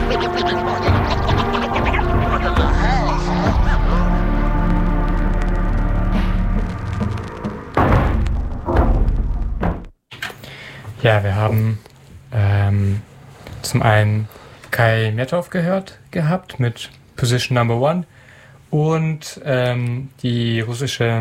Ja, wir haben zum einen Kai Miertow gehabt mit Position Number One und die russische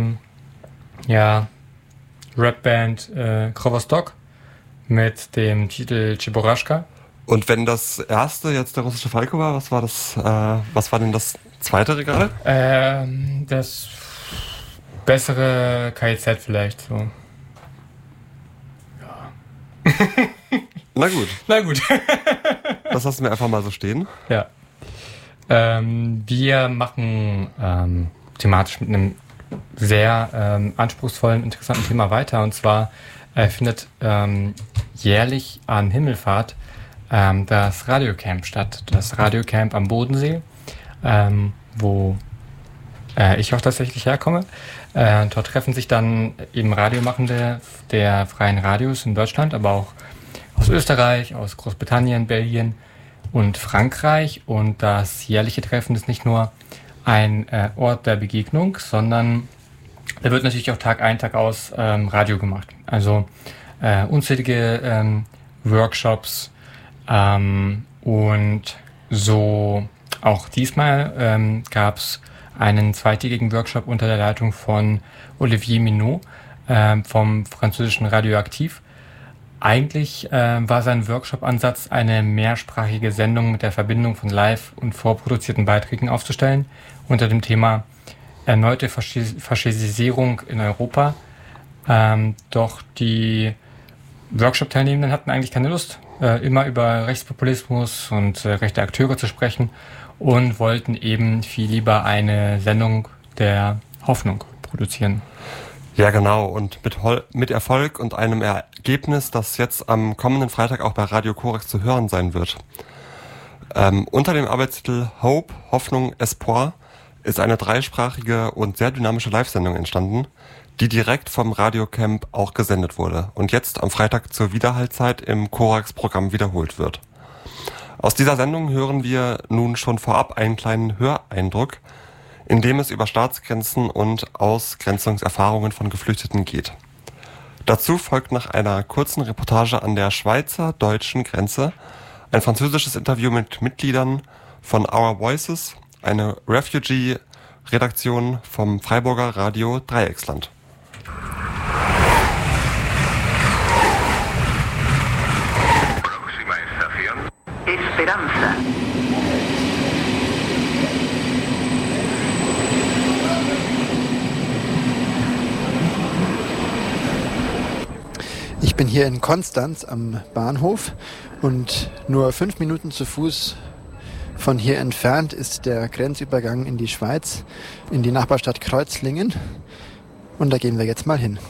Rapband Krovostok mit dem Titel Cheburashka. Und wenn das erste jetzt der russische Falco war, was war denn das zweite Regal? Das bessere KIZ vielleicht so. Na gut. Na gut. Das lassen wir einfach mal so stehen. Ja. Wir machen thematisch mit einem sehr anspruchsvollen, interessanten Thema weiter. Und zwar findet jährlich an Himmelfahrt das Radiocamp statt. Das Radiocamp am Bodensee, wo ich auch tatsächlich herkomme. Dort treffen sich dann eben Radiomachende der freien Radios in Deutschland, aber auch aus Österreich, aus Großbritannien, Belgien und Frankreich. Und das jährliche Treffen ist nicht nur ein Ort der Begegnung, sondern da wird natürlich auch Tag ein, Tag aus Radio gemacht. Also unzählige Workshops und so auch diesmal gab es einen zweitägigen Workshop unter der Leitung von Olivier Minot vom französischen Radioaktiv. Eigentlich war sein Workshop-Ansatz, eine mehrsprachige Sendung mit der Verbindung von live und vorproduzierten Beiträgen aufzustellen, unter dem Thema erneute Faschisierung in Europa. Doch die Workshop-Teilnehmenden hatten eigentlich keine Lust, immer über Rechtspopulismus und rechte Akteure zu sprechen und wollten eben viel lieber eine Sendung der Hoffnung produzieren. Ja, genau. Und mit Erfolg und einem Ergebnis, das jetzt am kommenden Freitag auch bei Radio Korax zu hören sein wird. Unter dem Arbeitstitel Hope, Hoffnung, Espoir ist eine dreisprachige und sehr dynamische Live-Sendung entstanden, die direkt vom Radiocamp auch gesendet wurde und jetzt am Freitag zur Wiederhaltzeit im Korax-Programm wiederholt wird. Aus dieser Sendung hören wir nun schon vorab einen kleinen Höreindruck, in dem es über Staatsgrenzen und Ausgrenzungserfahrungen von Geflüchteten geht. Dazu folgt nach einer kurzen Reportage an der schweizer-deutschen Grenze ein französisches Interview mit Mitgliedern von Our Voices, eine Refugee-Redaktion vom Freiburger Radio Dreiecksland. Esperanza. Ich bin hier in Konstanz am Bahnhof und nur 5 Minuten zu Fuß von hier entfernt ist der Grenzübergang in die Schweiz, in die Nachbarstadt Kreuzlingen. Und da gehen wir jetzt mal hin.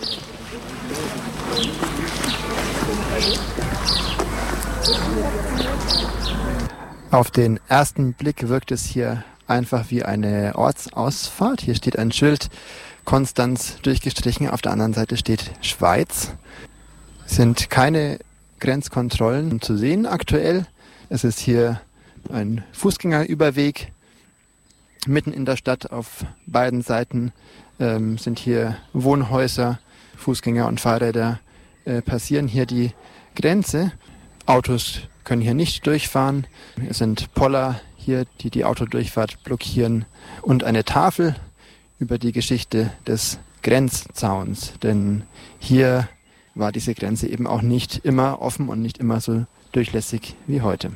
Auf den ersten Blick wirkt es hier einfach wie eine Ortsausfahrt. Hier steht ein Schild, Konstanz durchgestrichen, auf der anderen Seite steht Schweiz. Es sind keine Grenzkontrollen zu sehen aktuell. Es ist hier ein Fußgängerüberweg mitten in der Stadt. Auf beiden Seiten sind hier Wohnhäuser, Fußgänger und Fahrräder passieren hier die Grenze. Autos können hier nicht durchfahren. Es sind Poller hier, die die Autodurchfahrt blockieren und eine Tafel über die Geschichte des Grenzzauns. Denn hier war diese Grenze eben auch nicht immer offen und nicht immer so durchlässig wie heute.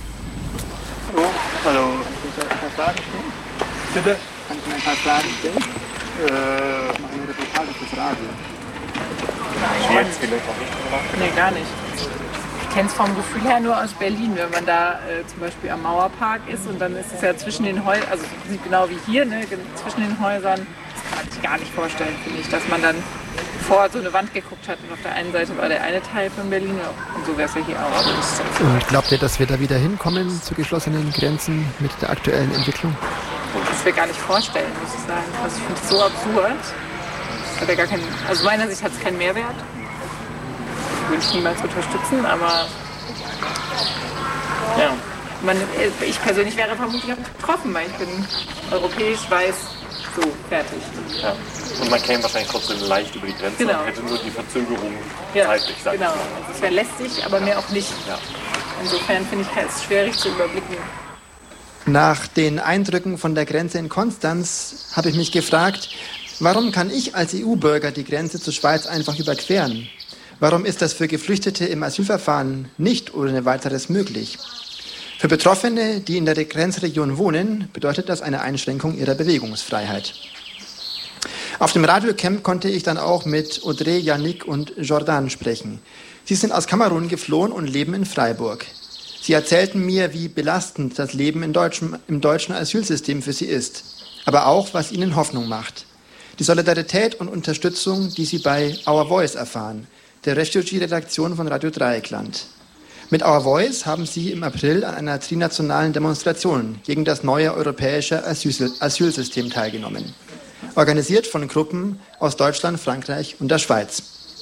Hallo. Kannst du ein paar Fragen stellen? Bitte? Kannst du mir ein paar Fragen stellen? Ich mache eine Reportage fürs Radio. Jetzt vielleicht auch nicht, oder? Nee, gar nicht. Ich kenne es vom Gefühl her nur aus Berlin, wenn man da zum Beispiel am Mauerpark ist und dann ist es ja zwischen den Häusern, also sieht genau wie hier, ne, zwischen den Häusern. Das kann man sich gar nicht vorstellen, finde ich, dass man dann vor so eine Wand geguckt hat und auf der einen Seite war der eine Teil von Berlin und so wäre es ja hier auch. Also das ist Und glaubt ihr, dass wir da wieder hinkommen zu geschlossenen Grenzen mit der aktuellen Entwicklung? das wir gar nicht vorstellen, muss ich sagen. Also ich finde es so absurd. Das hat ja gar keinen, also aus meiner Sicht hat es keinen Mehrwert. Ich würde es niemals unterstützen, aber ja. Ich persönlich wäre vermutlich auch betroffen, weil ich bin europäisch, weiß, so, fertig. Ja. Und man käme wahrscheinlich trotzdem leicht über die Grenze und hätte nur die Verzögerung zeitlich. Genau, also es wäre lästig, aber mehr auch nicht. Ja. Insofern finde ich es schwierig zu überblicken. Nach den Eindrücken von der Grenze in Konstanz habe ich mich gefragt, warum kann ich als EU-Bürger die Grenze zur Schweiz einfach überqueren? Warum ist das für Geflüchtete im Asylverfahren nicht ohne weiteres möglich? Für Betroffene, die in der Grenzregion wohnen, bedeutet das eine Einschränkung ihrer Bewegungsfreiheit. Auf dem Radiocamp konnte ich dann auch mit Audrey, Yannick und Jordan sprechen. Sie sind aus Kamerun geflohen und leben in Freiburg. Sie erzählten mir, wie belastend das Leben im deutschen Asylsystem für sie ist, aber auch, was ihnen Hoffnung macht. Die Solidarität und Unterstützung, die sie bei Our Voice erfahren, der Refugee-Redaktion von Radio Dreieckland. Mit Our Voice haben sie im April an einer trinationalen Demonstration gegen das neue europäische Asylsystem teilgenommen. Organisiert von Gruppen aus Deutschland, Frankreich und der Schweiz.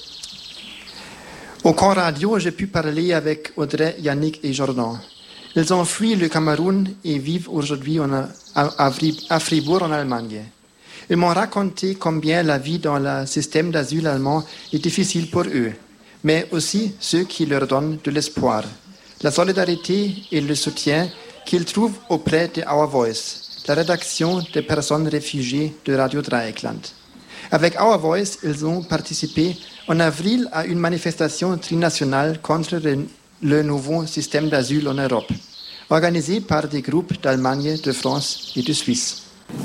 Au Camp Radio, j'ai pu parler avec Audrey, Yannick et Jordan. Ils ont fui le Cameroun et vivent aujourd'hui à Fribourg en Allemagne. Ils m'ont raconté combien la vie dans le système d'asile allemand est difficile pour eux, mais aussi ce qui leur donne de l'espoir, la solidarité et le soutien qu'ils trouvent auprès de Our Voice, la rédaction des personnes réfugiées de Radio Dreieckland. Avec Our Voice, ils ont participé en avril à une manifestation trinationale contre le nouveau système d'asile en Europe, organisée par des groupes d'Allemagne, de France et de Suisse.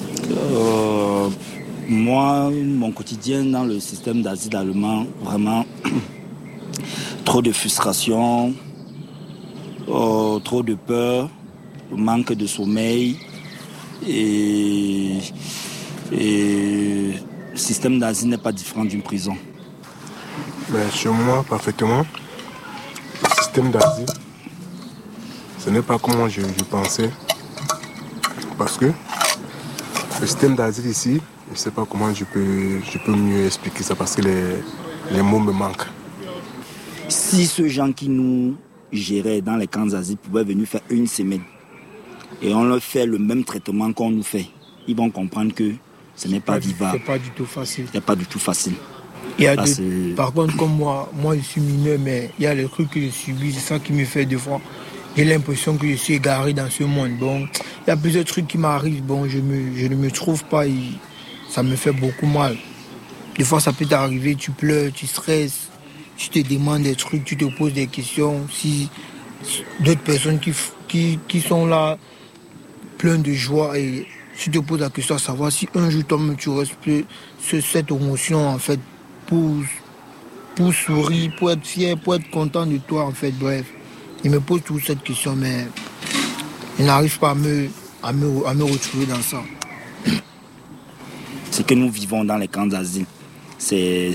Moi, mon quotidien dans le système d'asile allemand, vraiment trop de frustration, trop de peur, manque de sommeil et le système d'asile n'est pas différent d'une prison. Mais chez moi, parfaitement, le système d'asile, ce n'est pas comme je pensais. Parce que le système d'asile ici, je ne sais pas comment je peux mieux expliquer ça parce que les mots me manquent. Si ceux gens qui nous géraient dans les camps d'asile pouvaient venir faire une semaine et on leur fait le même traitement qu'on nous fait, ils vont comprendre que ce n'est pas vivable. C'est pas du tout facile. C'est pas du tout facile. Par contre, comme moi je suis mineur, mais il y a les trucs que je subis, c'est ça qui me fait des fois. J'ai l'impression que je suis égaré dans ce monde. Bon, il y a plusieurs trucs qui m'arrivent. Bon, je ne me trouve pas et ça me fait beaucoup mal. Des fois, ça peut t'arriver, tu pleures, tu stresses, tu te demandes des trucs, tu te poses des questions. Si d'autres personnes qui sont là, pleines de joie, et tu te poses la question à savoir si un jour toi-même tu respires cette émotion en fait pour sourire, pour être fier, pour être content de toi en fait, bref. Il me pose toute cette question, mais il n'arrive pas à me retrouver dans ça. Ce que nous vivons dans les camps d'asile, c'est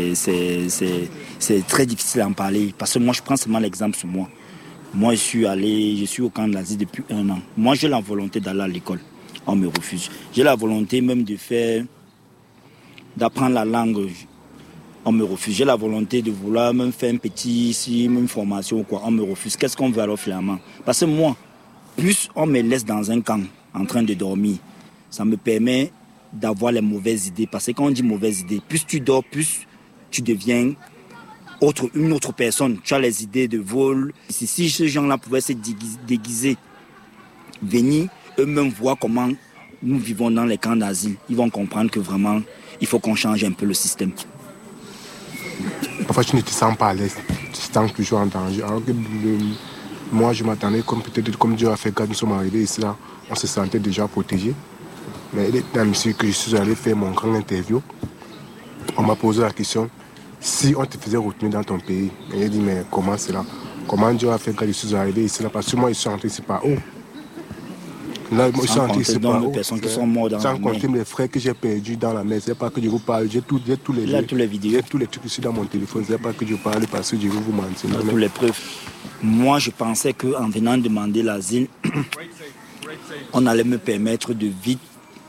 très difficile à en parler. Parce que moi, je prends seulement l'exemple sur moi. Moi, je suis au camp d'asile depuis 1 an. Moi, j'ai la volonté d'aller à l'école. On me refuse. J'ai la volonté même d'apprendre la langue. On me refuse. J'ai la volonté de vouloir même faire une formation ou quoi. On me refuse. Qu'est-ce qu'on veut alors finalement? Parce que moi, plus on me laisse dans un camp en train de dormir, ça me permet d'avoir les mauvaises idées. Parce que quand on dit mauvaises idées, plus tu dors, plus tu deviens une autre personne. Tu as les idées de vol. Si ces gens-là pouvaient se déguiser, venir eux-mêmes voir comment nous vivons dans les camps d'asile, ils vont comprendre que vraiment, il faut qu'on change un peu le système. Parfois, tu ne te sens pas à l'aise, tu te sens toujours en danger. Alors que moi, je m'attendais, comme Dieu a fait quand nous sommes arrivés ici, là, on se sentait déjà protégés. Mais dans le monsieur que je suis allé faire mon grand interview, on m'a posé la question, si on te faisait retenir dans ton pays, et il a dit, mais comment c'est là? Comment Dieu a fait quand je suis arrivé ici, là? Parce que moi, je suis rentré ici par où? Là, moi, je suis rentré ici par où? Sans compter mes frères que j'ai perdus dans la mer. C'est pas que je vous parle, j'ai tous les vidéos. J'ai tous les trucs ici dans mon téléphone. C'est pas que je parle parce que je vais vous mentir. Tous les preuves. Moi, je pensais qu'en venant demander l'asile, on allait me permettre de vite,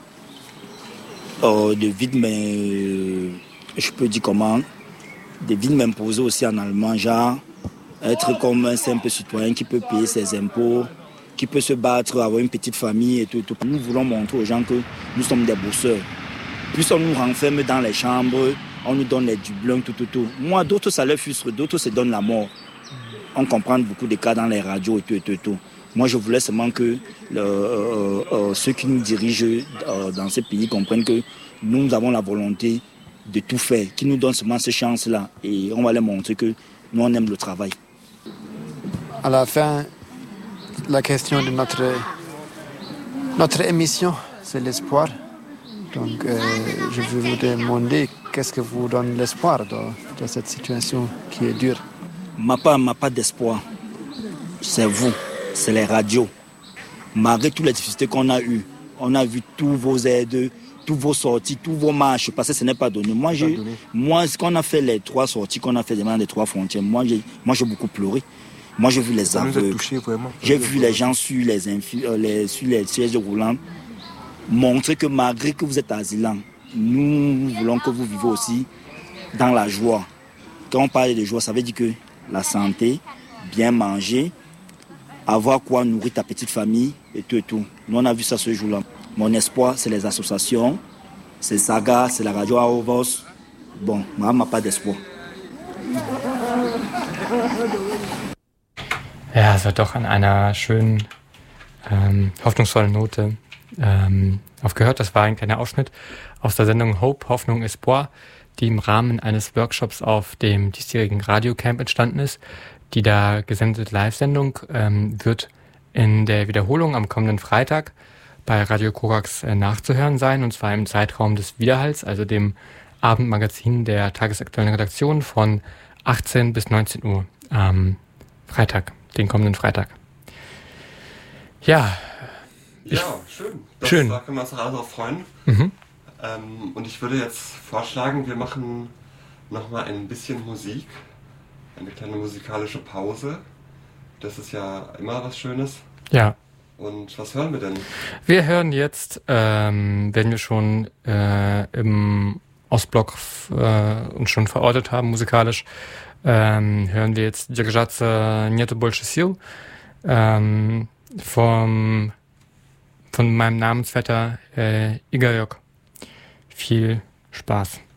mais je peux dire comment, de vite m'imposer aussi en allemand, genre être comme un simple citoyen qui peut payer ses impôts, qui peut se battre, avoir une petite famille et tout. Nous voulons montrer aux gens que nous sommes des bosseurs. Plus on nous renferme dans les chambres, on nous donne les dublins, tout. Moi, d'autres, ça leur frustre, d'autres se donnent la mort. On comprend beaucoup de cas dans les radios et tout. Moi, je voulais seulement que ceux qui nous dirigent dans ce pays comprennent que nous avons la volonté de tout faire, qu'ils nous donnent seulement cette chance-là. Et on va leur montrer que nous, on aime le travail. À la fin, la question de notre émission, c'est l'espoir. Donc, je vais vous demander, qu'est-ce que vous donne l'espoir dans cette situation qui est dure? Ma pas d'espoir. C'est vous, c'est les radios. Malgré toutes les difficultés qu'on a eues, on a vu tous vos aides, tous vos sorties, tous vos marches, parce que ce n'est pas donné. Moi, ce qu'on a fait, les 3 sorties qu'on a fait devant les 3 frontières, moi, j'ai beaucoup pleuré. Moi, j'ai vu les aveugles. J'ai vu les gens sur les sièges roulants montrer que malgré que vous êtes asylant, nous voulons que vous vivez aussi dans la joie. Quand on parle de joie, ça veut dire que la santé, bien manger, avoir quoi nourrir ta petite famille et tout. Nous, on a vu ça ce jour-là. Mon espoir, c'est les associations, c'est Saga, c'est la radio Aovos. Bon, moi, n'a pas d'espoir. Ja, es wird doch an einer schönen, hoffnungsvollen Note aufgehört. Das war ein kleiner Ausschnitt aus der Sendung Hope, Hoffnung, Espoir, die im Rahmen eines Workshops auf dem diesjährigen Radiocamp entstanden ist. Die da gesendete Live-Sendung wird in der Wiederholung am kommenden Freitag bei Radio Korax nachzuhören sein, und zwar im Zeitraum des Widerhalls, also dem Abendmagazin der tagesaktuellen Redaktion von 18 bis 19 Uhr am Freitag, den kommenden Freitag. Ja. Schön. Da können wir uns doch alle drauf freuen. Mhm. Und ich würde jetzt vorschlagen, wir machen nochmal ein bisschen Musik. Eine kleine musikalische Pause. Das ist ja immer was Schönes. Ja. Und was hören wir denn? Wir hören jetzt, wenn wir schon im Ostblock uns schon verortet haben musikalisch, hören wir jetzt Держаться нету больше сил von meinem Namensvetter Igorek. Viel Spaß.